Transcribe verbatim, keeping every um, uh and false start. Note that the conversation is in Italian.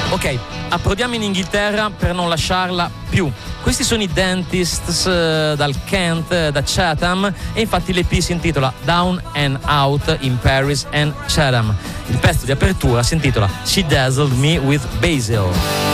Ok, approdiamo in Inghilterra per non lasciarla più. Questi sono i Dentists uh, dal Kent, uh, da Chatham, e infatti l'E P si intitola Down and Out in Paris and Chatham. Il pezzo di apertura si intitola She Dazzled Me with Basil.